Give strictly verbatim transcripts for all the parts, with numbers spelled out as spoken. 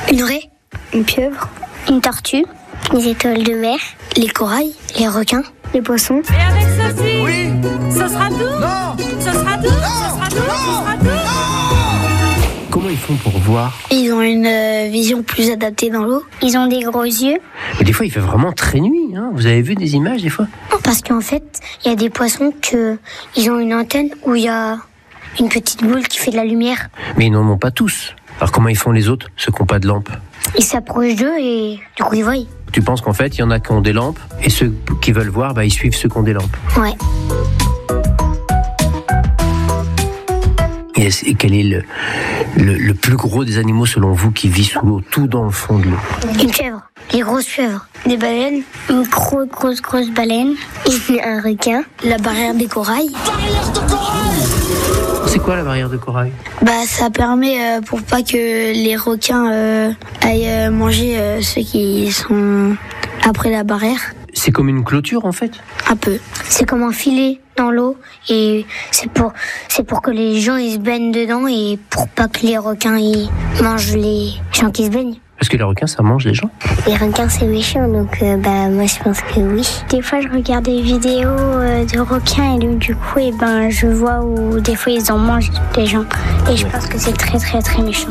Une raie, une pieuvre, une tortue, les étoiles de mer, les corails, les requins, les poissons. Et avec ceci, oui. Ce sera tout. Non. Ce sera tout. Non. Ce sera tout. Non. Ce sera tout. Comment ils font pour voir? Ils ont une euh, vision plus adaptée dans l'eau. Ils ont des gros yeux. Mais des fois, il fait vraiment très nuit. Hein. Vous avez vu des images des fois? Parce qu'en fait, il y a des poissons que ils ont une antenne où il y a une petite boule qui fait de la lumière. Mais ils n'en ont pas tous. Alors comment ils font les autres, ceux qui n'ont pas de lampe? Ils s'approchent d'eux et du coup ils voient. Tu penses qu'en fait, il y en a qui ont des lampes et ceux qui veulent voir, bah, ils suivent ceux qui ont des lampes. Ouais. Et, et quel est le, le, le plus gros des animaux selon vous qui vit sous l'eau, tout dans le fond de l'eau? Une chèvre, les grosses chèvres, des baleines, une grosse grosse grosse baleine, et un requin, la barrière des corails. Barrière de corail. C'est quoi la barrière de corail? Bah ça permet euh, pour pas que les requins euh, aillent euh, manger euh, ceux qui sont après la barrière. C'est comme une clôture en fait? Un peu. C'est comme un filet dans l'eau et c'est pour c'est pour que les gens ils se baignent dedans et pour pas que les requins ils mangent les gens qui se baignent. Parce que les requins ça mange les gens? Les requins c'est méchant donc euh, bah moi je pense que oui. Des fois je regarde des vidéos euh, de requins et donc, du coup et ben je vois où des fois ils en mangent les gens et je pense que c'est très très très méchant.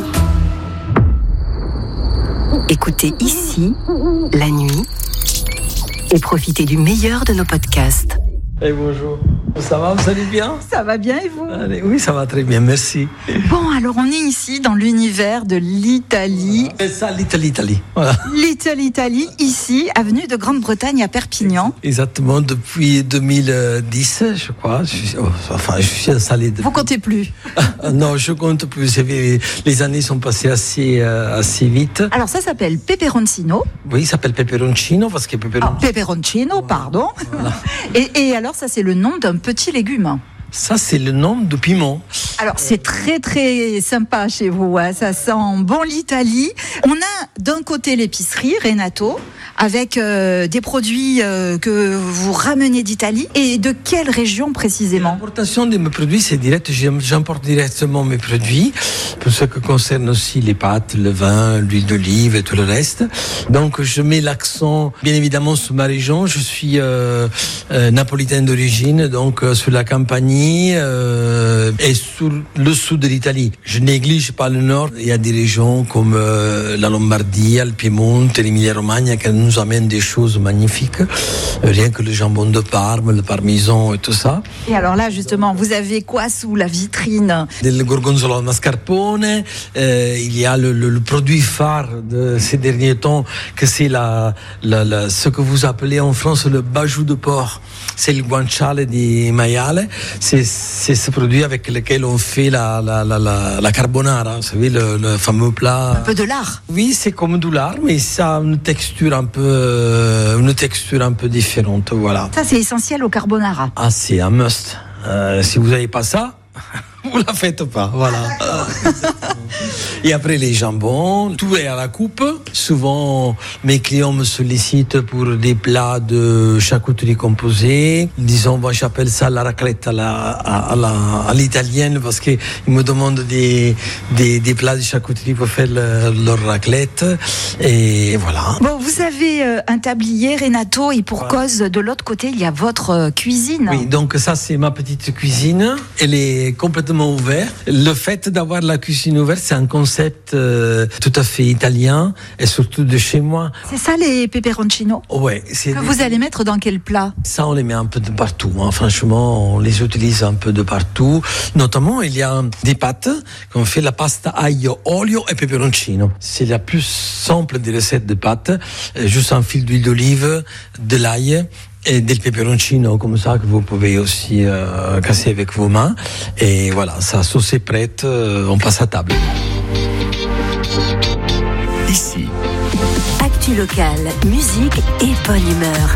Écoutez ici la nuit et profitez du meilleur de nos podcasts. Et hey, bonjour. Ça va, vous allez bien? Ça va bien et vous? Allez, oui, ça va très bien, merci. Bon, alors on est ici dans l'univers de l'Italie. C'est ça, l'Italie, Italie. Voilà. L'Italie, Italie, ici, avenue de Grande-Bretagne à Perpignan. Exactement, depuis deux mille dix, je crois. Je suis, oh, enfin, je suis installé depuis... Vous comptez plus? Non, je compte plus. Les années sont passées assez, euh, assez vite. Alors ça s'appelle peperoncino. Oui, il s'appelle peperoncino parce que peperoncino... Ah, peperoncino, pardon. Voilà. Et, et alors ça c'est le nom d'un petit légume. Ça, c'est le nom de piment. Alors, c'est très, très sympa chez vous. Hein. Ça sent bon l'Italie. On a d'un côté l'épicerie Renato, avec euh, des produits euh, que vous ramenez d'Italie. Et de quelle région précisément? L'importation de mes produits, c'est direct. J'importe directement mes produits, pour ce qui concerne aussi les pâtes, le vin, l'huile d'olive et tout le reste. Donc, je mets l'accent, bien évidemment, sur ma région. Je suis euh, euh, napolitain d'origine, donc euh, sur la Campanie. Euh, et sur le sud de l'Italie. Je néglige pas le nord. Il y a des régions comme euh, la Lombardie, le Piémont, l'Emilia-Romagna qui nous amènent des choses magnifiques. Euh, rien que le jambon de Parme, le parmesan et tout ça. Et alors là, justement, vous avez quoi sous la vitrine? Le gorgonzola al mascarpone. Euh, il y a le, le, le produit phare de ces derniers temps, que c'est la, la, la, ce que vous appelez en France le bajou de porc. C'est le guanciale di maiale. C'est, c'est ce produit avec lequel on fait la, la, la, la, la carbonara, vous savez, le, le fameux plat. Un peu de lard. Oui, c'est comme du lard, mais ça a une texture un peu, une texture un peu différente, voilà. Ça, c'est essentiel au carbonara. Ah, c'est un must. Euh, si vous n'avez pas ça, vous la faites pas, voilà. Et après les jambons, tout est à la coupe. Souvent, mes clients me sollicitent pour des plats de charcuterie composée. Disons, moi j'appelle ça la raclette à, la, à, la, à l'italienne parce qu'ils me demandent des, des, des plats de charcuterie pour faire le, leur raclette. Et voilà. Bon, vous avez euh, un tablier Renato et pour voilà. Cause, de l'autre côté, il y a votre euh, cuisine. Oui, donc ça c'est ma petite cuisine. Elle est complètement ouverte. Le fait d'avoir la cuisine ouverte, c'est un concept euh, tout à fait italien et surtout de chez moi. C'est ça les peperoncino? Ouais. C'est que des... vous allez mettre dans quel plat? Ça, on les met un peu de partout. Hein. Franchement, on les utilise un peu de partout. Notamment, il y a des pâtes qu'on fait la pasta aglio, olio et peperoncino. C'est la plus simple des recettes de pâtes. Juste un fil d'huile d'olive, de l'ail et del peperoncino comme ça que vous pouvez aussi euh, casser avec vos mains. Et voilà, sa sauce est prête, euh, on passe à table. Ici. Actu locale, musique et bonne humeur.